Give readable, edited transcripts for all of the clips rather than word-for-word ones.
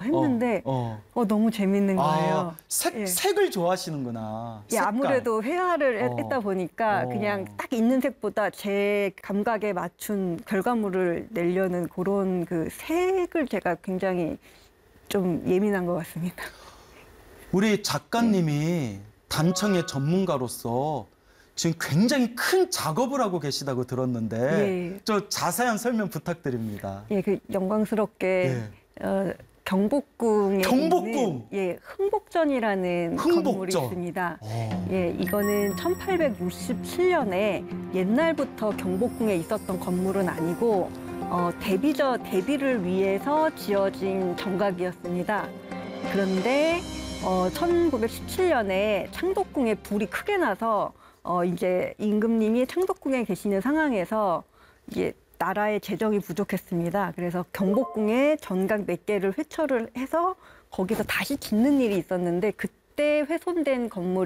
했는데 너무 재밌는 거예요. 색을 좋아하시는구나. 예, 아무래도 회화를 했다 보니까 그냥 딱 있는 색보다 제 감각에 맞춘 결과물을 내려는 그런 그 색을 제가 굉장히 좀 예민한 것 같습니다. 우리 작가님이 단청의 전문가로서 지금 굉장히 큰 작업을 하고 계시다고 들었는데 저 자세한 설명 부탁드립니다. 예, 그 영광스럽게 경복궁에 있는 흥복전이라는 건물이 있습니다. 예, 이거는 1867년에 옛날부터 경복궁에 있었던 건물은 아니고 대비를 위해서 지어진 정각이었습니다. 그런데 1917년에 창덕궁에 불이 크게 나서 이제 임금님이 창덕궁에 계시는 상황에서 이제 나라의 재정이 부족했습니다. 그래서 경복궁에 전각 몇 개를 회처를 해서 거기서 다시 짓는 일이 있었는데 그때 회철된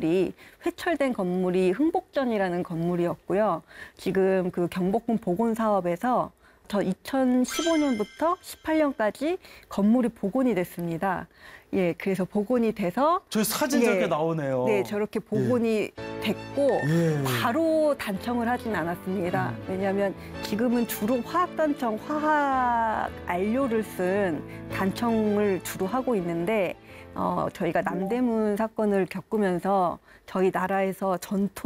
건물이 흥복전이라는 건물이었고요. 지금 그 경복궁 복원 사업에서 2015년부터 18년까지 건물이 복원이 됐습니다. 예, 그래서 복원이 돼서 저 사진 저렇게 나오네요. 네, 저렇게 복원이 됐고 바로 단청을 하진 않았습니다. 왜냐하면 지금은 주로 화학단청, 화학 안료를 쓴 단청을 주로 하고 있는데 저희가 남대문 사건을 겪으면서 저희 나라에서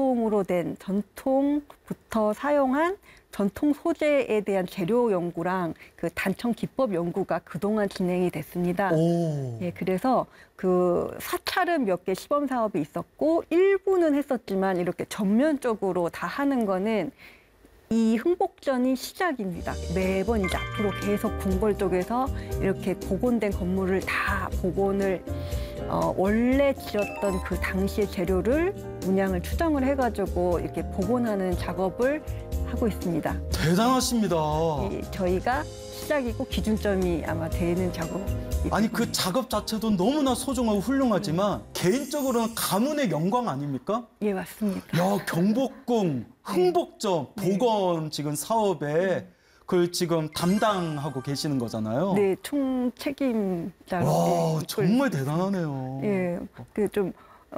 전통부터 사용한 전통 소재에 대한 재료 연구랑 그 단청 기법 연구가 그동안 진행이 됐습니다. 예, 그래서 그 사찰은 몇 개 시범 사업이 있었고 일부는 했었지만 이렇게 전면적으로 다 하는 거는 이 흥복전이 시작입니다. 매번 이제 앞으로 계속 궁궐 쪽에서 이렇게 복원된 건물을 다 복원을 원래 지었던 그 당시의 재료를 문양을 추정을 해가지고 이렇게 복원하는 작업을 하고 있습니다. 대단하십니다. 저희가 시작이고 기준점이 아마 되는 작업. 아니 그 작업 자체도 너무나 소중하고 훌륭하지만 개인적으로는 가문의 영광 아닙니까? 예, 맞습니다. 야, 경복궁, 흥복전, 복원 지금 사업에 그걸 지금 담당하고 계시는 거잖아요. 네, 총책임자로. 와, 정말 대단하네요. 예, 그 좀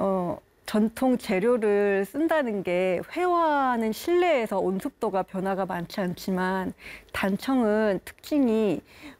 전통 재료를 쓴다는 게 회화는 실내에서 온습도가 변화가 많지 않지만 단청은 특징이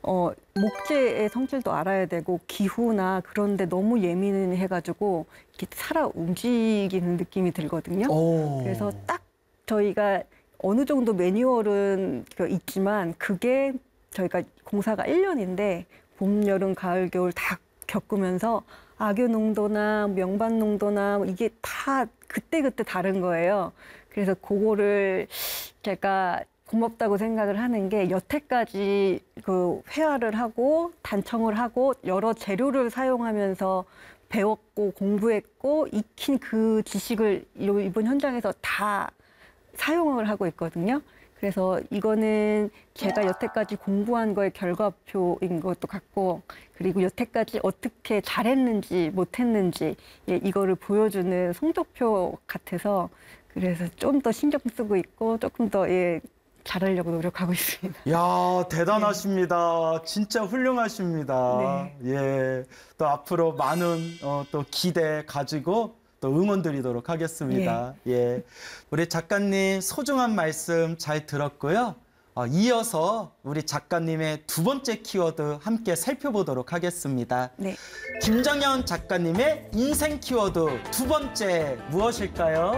목재의 성질도 알아야 되고 기후나 그런 데 너무 예민해가지고 이렇게 살아 움직이는 느낌이 들거든요. 그래서 딱 저희가 어느 정도 매뉴얼은 있지만 그게 저희가 공사가 1년인데 봄, 여름, 가을, 겨울 다 겪으면서 악유 농도나 명반 농도나 이게 다 그때그때 다른 거예요. 그래서 그거를 제가 고맙다고 생각을 하는 게 여태까지 그 회화를 하고 단청을 하고 여러 재료를 사용하면서 배웠고 공부했고 익힌 그 지식을 이번 현장에서 다 사용을 하고 있거든요. 그래서 이거는 제가 여태까지 공부한 거의 결과표인 것도 같고 그리고 여태까지 어떻게 잘했는지 못했는지 이거를 보여주는 성적표 같아서 그래서 좀 더 신경 쓰고 있고 조금 더 잘하려고 노력하고 있습니다. 야, 대단하십니다. 진짜 훌륭하십니다. 예, 또 앞으로 많은 또 기대 가지고 또 응원 드리도록 하겠습니다. 예, 우리 작가님 소중한 말씀 잘 들었고요. 이어서 우리 작가님의 두 번째 키워드 함께 살펴보도록 하겠습니다. 김정현 작가님의 인생 키워드 두 번째 무엇일까요?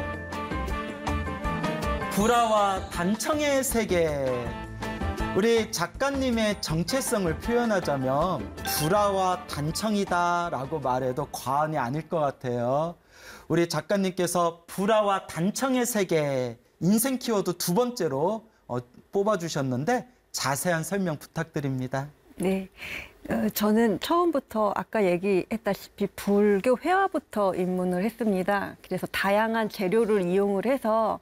불화와 단청의 세계. 우리 작가님의 정체성을 표현하자면 불화와 단청이다라고 말해도 과언이 아닐 것 같아요. 우리 작가님께서 불화와 단청의 세계 인생 키워드 두 번째로 뽑아주셨는데 자세한 설명 부탁드립니다. 네, 저는 처음부터 아까 얘기했다시피 불교 회화부터 입문을 했습니다. 그래서 다양한 재료를 이용을 해서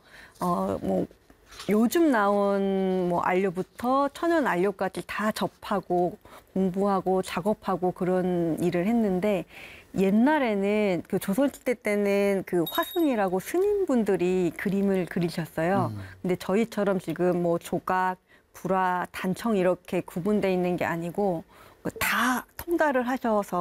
요즘 나온 안료부터 천연 안료까지 다 접하고 공부하고 작업하고 그런 일을 했는데 옛날에는 그 조선시대 때는 그 화승이라고 스님분들이 그림을 그리셨어요. 근데 저희처럼 지금 조각, 불화, 단청 이렇게 구분돼 있는 게 아니고 다 통달을 하셔서